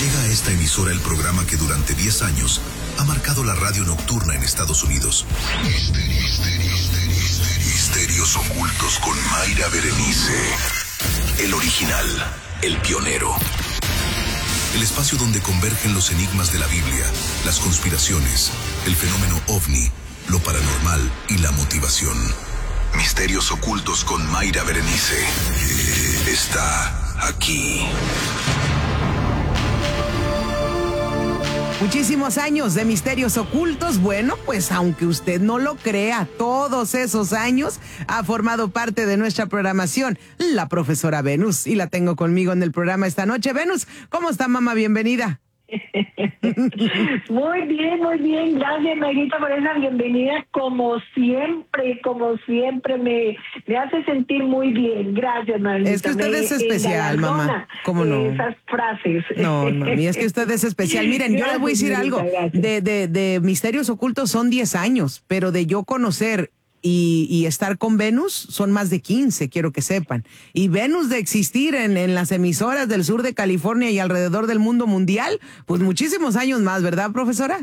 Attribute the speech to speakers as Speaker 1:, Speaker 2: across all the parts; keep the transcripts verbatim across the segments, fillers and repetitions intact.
Speaker 1: Llega a esta emisora el programa que durante diez años ha marcado la radio nocturna en Estados Unidos. Misterios, misterios, misterios, misterios ocultos con Mayra Berenice. El original, el pionero. El espacio donde convergen los enigmas de la Biblia, las conspiraciones, el fenómeno ovni, lo paranormal y la motivación. Misterios ocultos con Mayra Berenice. Está aquí.
Speaker 2: Muchísimos años de misterios ocultos. Bueno, pues aunque usted no lo crea, todos esos años ha formado parte de nuestra programación la profesora Venus. Y la tengo conmigo en el programa esta noche. Venus, ¿cómo está, mamá? Bienvenida.
Speaker 3: Muy bien, muy bien. Gracias, Mayrita, por esa bienvenida. Como siempre, como siempre, me, me hace sentir muy bien. Gracias, Mayrita.
Speaker 2: Es que usted me, es especial, mamá. ¿Cómo no?
Speaker 3: Esas frases.
Speaker 2: No, no, y es que usted es especial. Miren, gracias, yo les voy a decir Mayrita, algo. De, de, de misterios ocultos son diez años, pero de yo conocer Y, y estar con Venus son más de quince, quiero que sepan. Y Venus de existir en, en las emisoras del sur de California y alrededor del mundo mundial, pues muchísimos años más, ¿verdad, profesora?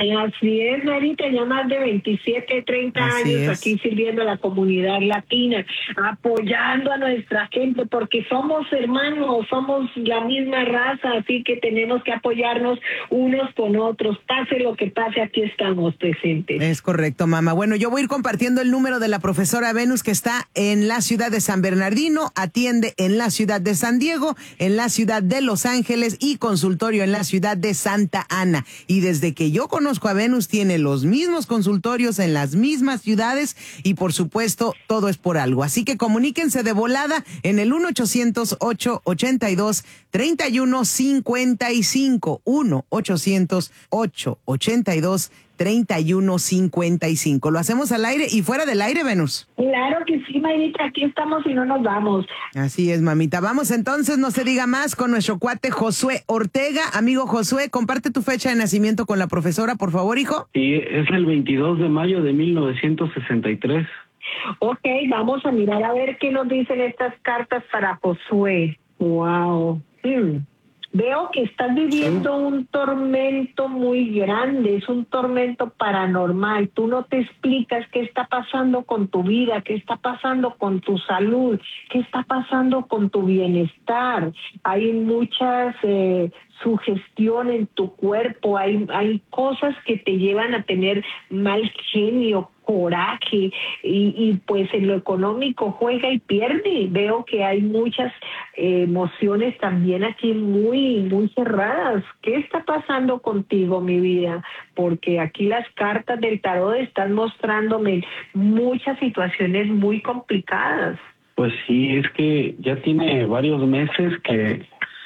Speaker 3: Así es, Marita, ya más de veintisiete, treinta
Speaker 2: Así
Speaker 3: años
Speaker 2: es.
Speaker 3: aquí sirviendo a la comunidad latina, apoyando a nuestra gente, porque somos hermanos, somos la misma raza, así que tenemos que apoyarnos unos con otros. Pase lo que pase, aquí estamos presentes.
Speaker 2: Es correcto, mamá. Bueno, yo voy a ir compartiendo el número de la profesora Venus, que está en la ciudad de San Bernardino, atiende en la ciudad de San Diego, en la ciudad de Los Ángeles y consultorio en la ciudad de Santa Ana. Y desde que yo conozco a Venus, tiene los mismos consultorios en las mismas ciudades y por supuesto todo es por algo. Así que comuníquense de volada en el uno ochocientos, ocho ochenta y dos, treinta y uno cincuenta y cinco, uno ochocientos, ocho ochenta y dos, treinta y uno cincuenta y cinco. Lo hacemos al aire y fuera del aire, Venus.
Speaker 3: Claro que sí, Mayrita, aquí estamos y no nos vamos.
Speaker 2: Así es, mamita. Vamos entonces, no se diga más, con nuestro cuate Josué Ortega. Amigo Josué, comparte tu fecha de nacimiento con la profesora, por favor, hijo.
Speaker 4: Sí, es el veintidós de mayo de mil novecientos sesenta y tres.
Speaker 3: Ok, vamos a mirar a ver qué nos dicen estas cartas para Josué. Wow. Hmm. Veo que estás viviendo un tormento muy grande, es un tormento paranormal. Tú no te explicas qué está pasando con tu vida, qué está pasando con tu salud, qué está pasando con tu bienestar. Hay muchas eh, sugestión en tu cuerpo, hay, hay cosas que te llevan a tener mal genio, coraje, y, y pues en lo económico juega y pierde. Veo que hay muchas eh, emociones también aquí muy, muy cerradas. ¿Qué está pasando contigo, mi vida? Porque aquí las cartas del tarot están mostrándome muchas situaciones muy complicadas.
Speaker 4: Pues sí, es que ya tiene varios meses que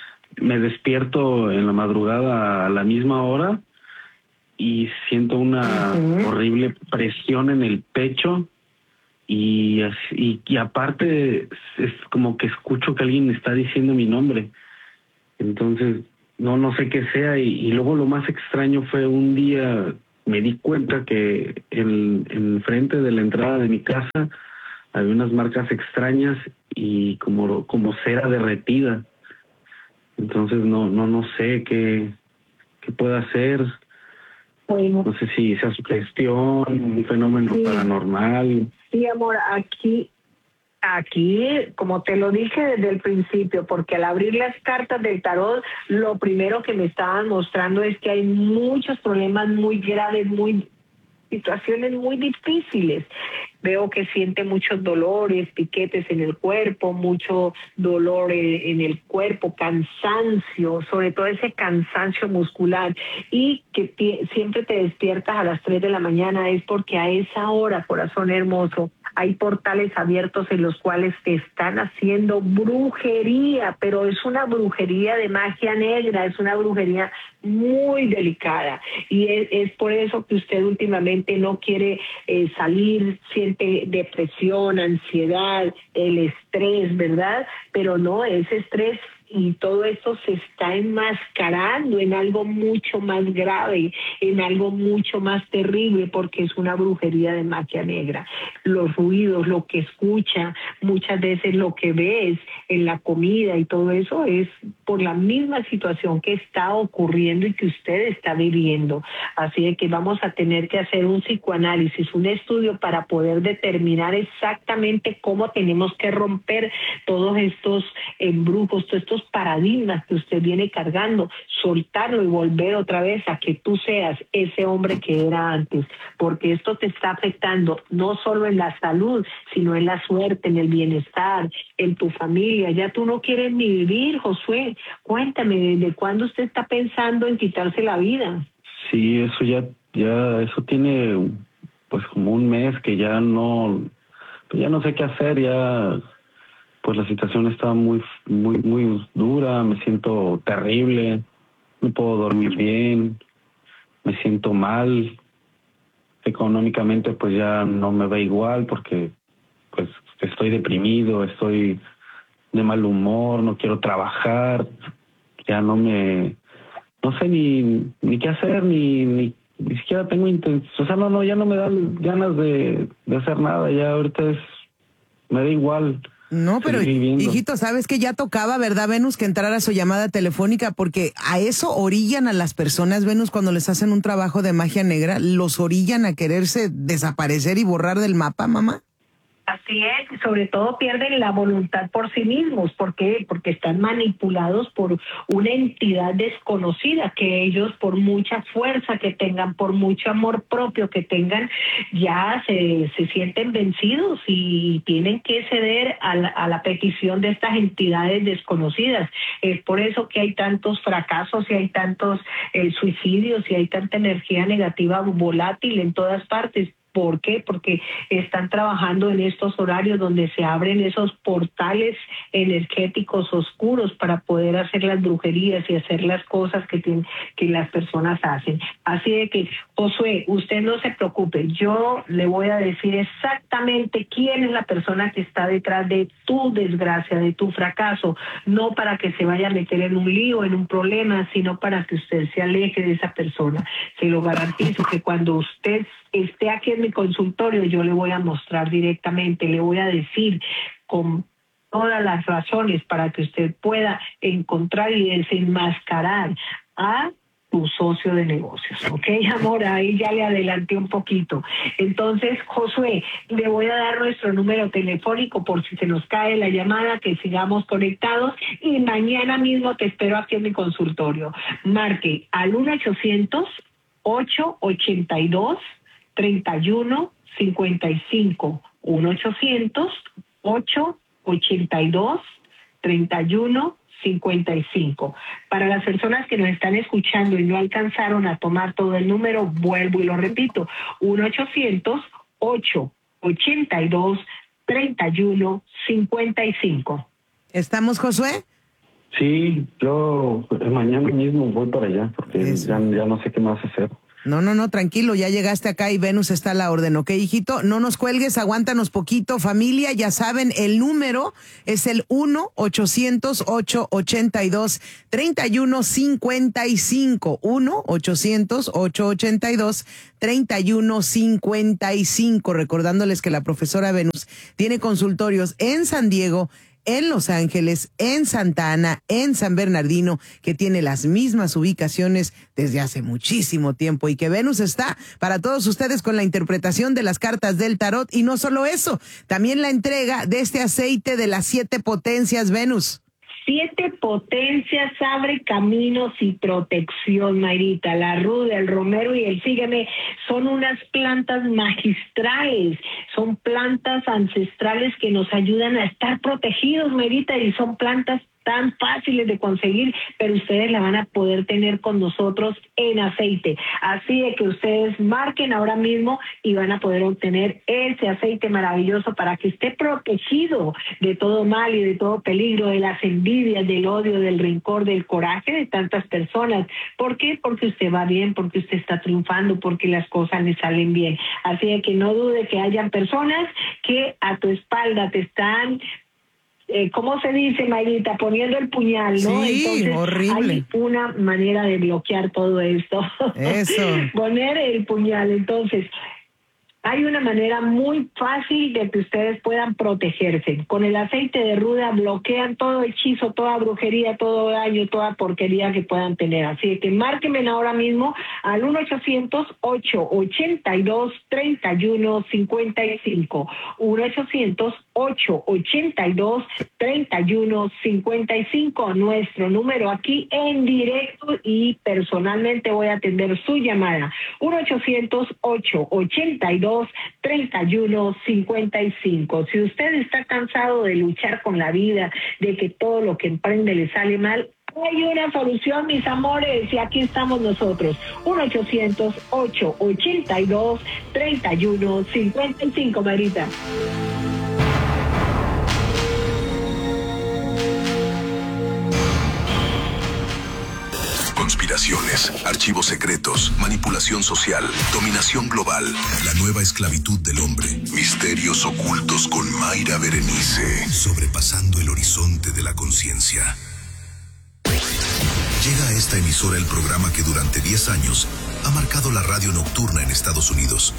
Speaker 4: me despierto en la madrugada a la misma hora y siento una uh-huh. horrible presión en el pecho y, y, y aparte es como que escucho que alguien está diciendo mi nombre. Entonces no no sé qué sea y, y luego lo más extraño fue un día me di cuenta que en, en frente de la entrada de mi casa había unas marcas extrañas y como, como cera derretida. Entonces no no no sé qué, qué pueda hacer.
Speaker 3: Bueno,
Speaker 4: no sé si sea sugestión, un fenómeno sí. paranormal.
Speaker 3: Sí, amor, aquí, aquí, como te lo dije desde el principio, porque al abrir las cartas del tarot, lo primero que me estaban mostrando es que hay muchos problemas muy graves, muy situaciones muy difíciles. Veo que siente muchos dolores, piquetes en el cuerpo, mucho dolor en el cuerpo, cansancio, sobre todo ese cansancio muscular, y que t- siempre te despiertas a las tres de la mañana. Es porque a esa hora, corazón hermoso, hay portales abiertos en los cuales te están haciendo brujería, pero es una brujería de magia negra, es una brujería muy delicada, y es, es por eso que usted últimamente no quiere eh, salir, siente depresión, ansiedad, el estrés, ¿verdad? Pero no, ese estrés y todo esto se está enmascarando en algo mucho más grave, en algo mucho más terrible, porque es una brujería de magia negra. Los ruidos, lo que escucha, muchas veces lo que ves en la comida y todo eso es por la misma situación que está ocurriendo y que usted está viviendo. Así de que vamos a tener que hacer un psicoanálisis, un estudio para poder determinar exactamente cómo tenemos que romper todos estos embrujos, todos estos paradigmas que usted viene cargando, soltarlo y volver otra vez a que tú seas ese hombre que era antes, porque esto te está afectando no solo en la salud, sino en la suerte, en el bienestar, en tu familia. Ya tú no quieres ni vivir, Josué. Cuéntame, ¿desde cuándo usted está pensando en quitarse la vida?
Speaker 4: Sí, eso ya, ya, eso tiene pues como un mes que ya no, pues ya no sé qué hacer, ya pues la situación está muy, muy, muy dura, me siento terrible, no puedo dormir bien, me siento mal, económicamente pues ya no me va igual porque pues estoy deprimido, estoy de mal humor, no quiero trabajar, ya no me, no sé ni, ni qué hacer, ni, ni, ni siquiera tengo intención, o sea, no, no, ya no me dan ganas de, de hacer nada, ya ahorita es, me da igual.
Speaker 2: No, pero hijito, sabes que ya tocaba, ¿verdad, Venus, que entrara su llamada telefónica? Porque a eso orillan a las personas, Venus, cuando les hacen un trabajo de magia negra, los orillan a quererse desaparecer y borrar del mapa, mamá.
Speaker 3: Así es, sobre todo pierden la voluntad por sí mismos. ¿Por qué? Porque están manipulados por una entidad desconocida, que ellos, por mucha fuerza que tengan, por mucho amor propio que tengan, ya se, se sienten vencidos y tienen que ceder a la, a la petición de estas entidades desconocidas. Es por eso que hay tantos fracasos y hay tantos eh, suicidios y hay tanta energía negativa volátil en todas partes. ¿Por qué? Porque están trabajando en estos horarios donde se abren esos portales energéticos oscuros para poder hacer las brujerías y hacer las cosas que, tienen, que las personas hacen. Así de que, Josué, usted no se preocupe, yo le voy a decir exactamente quién es la persona que está detrás de tu desgracia, de tu fracaso, no para que se vaya a meter en un lío, en un problema, sino para que usted se aleje de esa persona. Se lo garantizo que cuando usted esté aquí en mi consultorio, yo le voy a mostrar directamente, le voy a decir con todas las razones para que usted pueda encontrar y desenmascarar a tu socio de negocios, ¿ok, amor? Ahí ya le adelanté un poquito. Entonces, Josué, le voy a dar nuestro número telefónico por si se nos cae la llamada, que sigamos conectados, y mañana mismo te espero aquí en mi consultorio. Marque al uno ochocientos, ocho ochenta y dos, treinta y uno cincuenta y cinco, uno ochocientos, ocho ochenta y dos, treinta y uno cincuenta y cinco. Para las personas que nos están escuchando y no alcanzaron a tomar todo el número, vuelvo y lo repito, uno ochocientos, ocho ochenta y dos, treinta y uno cincuenta y cinco.
Speaker 2: ¿Estamos, Josué?
Speaker 4: Sí, yo mañana mismo voy para allá porque ya, ya no sé qué más hacer.
Speaker 2: No, no, no, tranquilo, ya llegaste acá y Venus está a la orden, ¿ok, hijito? No nos cuelgues, aguántanos poquito, familia, ya saben, el número es el uno ochocientos, ocho ochenta y dos, treinta y uno cincuenta y cinco, uno ochocientos, ocho ochenta y dos, treinta y uno cincuenta y cinco, recordándoles que la profesora Venus tiene consultorios en San Diego, en Los Ángeles, en Santa Ana, en San Bernardino, que tiene las mismas ubicaciones desde hace muchísimo tiempo, y que Venus está para todos ustedes con la interpretación de las cartas del tarot, y no solo eso, también la entrega de este aceite de las siete potencias, Venus.
Speaker 3: Siete potencias, abre caminos y protección, Mayrita. La ruda, el romero y el sígueme son unas plantas magistrales, son plantas ancestrales que nos ayudan a estar protegidos, Mayrita, y son plantas tan fáciles de conseguir, pero ustedes la van a poder tener con nosotros en aceite. Así de que ustedes marquen ahora mismo y van a poder obtener ese aceite maravilloso para que esté protegido de todo mal y de todo peligro, de las envidias, del odio, del rencor, del coraje de tantas personas. ¿Por qué? Porque usted va bien, porque usted está triunfando, porque las cosas le salen bien. Así de que no dude que hayan personas que a tu espalda te están eh, ¿cómo se dice, Mayrita? Poniendo el puñal, ¿no?
Speaker 2: Sí,
Speaker 3: Entonces,
Speaker 2: horrible.
Speaker 3: hay una manera de bloquear todo esto.
Speaker 2: Eso.
Speaker 3: Poner el puñal. Entonces, hay una manera muy fácil de que ustedes puedan protegerse. Con el aceite de ruda bloquean todo hechizo, toda brujería, todo daño, toda porquería que puedan tener. Así que márquenme ahora mismo al uno ochocientos, ocho ochenta y dos, treinta y uno cincuenta y cinco. uno ochocientos, ocho ochenta y dos, treinta y uno cincuenta y cinco. Nuestro número aquí en directo y personalmente voy a atender su llamada. uno ochocientos, ocho ochenta y dos, treinta y uno cincuenta y cinco. Si usted está cansado de luchar con la vida, de que todo lo que emprende le sale mal, hay una solución, mis amores, y aquí estamos nosotros. uno ochocientos, ocho ochenta y dos, treinta y uno cincuenta y cinco, Marita.
Speaker 1: Conspiraciones, archivos secretos, manipulación social, dominación global, la nueva esclavitud del hombre, misterios ocultos con Mayra Berenice, sobrepasando el horizonte de la conciencia. Llega a esta emisora el programa que durante diez años ha marcado la radio nocturna en Estados Unidos.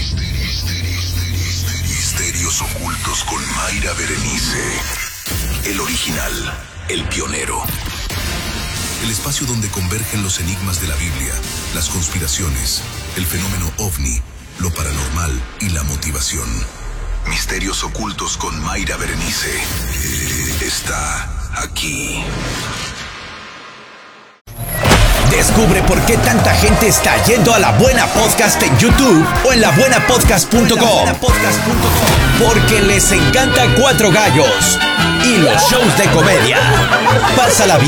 Speaker 1: Misterios ocultos con Mayra Berenice. El original, el pionero. El espacio donde convergen los enigmas de la Biblia, las conspiraciones, el fenómeno ovni, lo paranormal y la motivación. Misterios ocultos con Mayra Berenice. Está aquí.
Speaker 5: Descubre por qué tanta gente está yendo a La Buena Podcast en YouTube o en la buena podcast punto com. Porque les encanta Cuatro Gallos y los shows de comedia. Pásala bien